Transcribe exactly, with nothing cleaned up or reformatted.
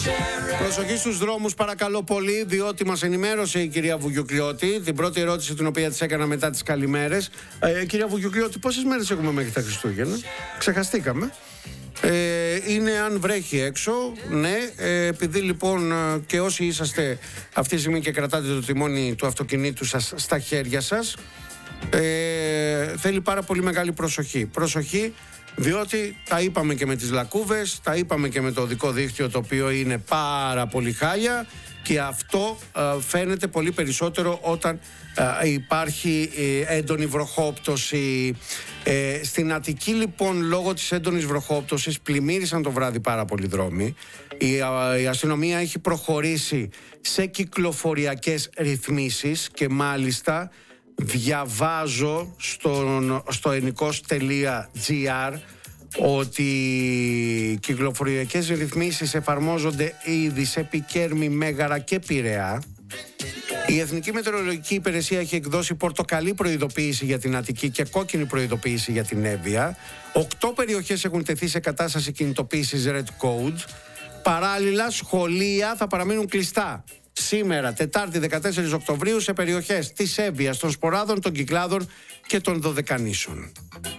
Προσοχή στους δρόμους παρακαλώ πολύ, διότι μας ενημέρωσε η κυρία Βουγιουκλιώτη την πρώτη ερώτηση την οποία της έκανα μετά τις καλημέρες. ε, Κυρία Βουγιουκλιώτη, πόσες μέρες έχουμε μέχρι τα Χριστούγεννα? Ξεχαστήκαμε. ε, Είναι αν βρέχει έξω. Ναι, ε, επειδή λοιπόν και όσοι είσαστε αυτή τη στιγμή και κρατάτε το τιμόνι του αυτοκινήτου σας στα χέρια σας, ε, θέλει πάρα πολύ μεγάλη προσοχή. Προσοχή, διότι τα είπαμε και με τις λακκούβες, τα είπαμε και με το οδικό δίκτυο, το οποίο είναι πάρα πολύ χάλια, και αυτό ε, φαίνεται πολύ περισσότερο όταν ε, υπάρχει ε, έντονη βροχόπτωση. Ε, στην Αττική λοιπόν, λόγω της έντονης βροχόπτωσης, πλημμύρισαν το βράδυ πάρα πολλοί δρόμοι. Η, α, η αστυνομία έχει προχωρήσει σε κυκλοφοριακές ρυθμίσεις και μάλιστα διαβάζω στον, στο ενικός τελεία τζι άρ ότι οι κυκλοφοριακές ρυθμίσεις εφαρμόζονται ήδη σε Πικέρμη, Μέγαρα και Πειραιά. Η Εθνική Μετεωρολογική Υπηρεσία έχει εκδώσει πορτοκαλί προειδοποίηση για την Αττική και κόκκινη προειδοποίηση για την Εύβοια. Οκτώ περιοχές έχουν τεθεί σε κατάσταση κινητοποίησης Red Code. Παράλληλα, σχολεία θα παραμείνουν κλειστά σήμερα, Τετάρτη δεκατέσσερις Οκτωβρίου, σε περιοχές της Εύβοιας, των Σποράδων, των Κυκλάδων και των Δωδεκανήσων.